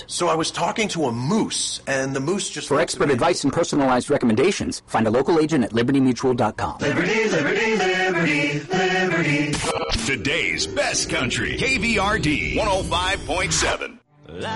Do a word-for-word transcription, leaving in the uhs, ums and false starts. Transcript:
involved. So I was talking to a moose, and the moose just... For expert advice and personalized recommendations, find a local agent at liberty mutual dot com. Liberty, liberty, liberty, liberty. Today's best country, K V R D one oh five point seven.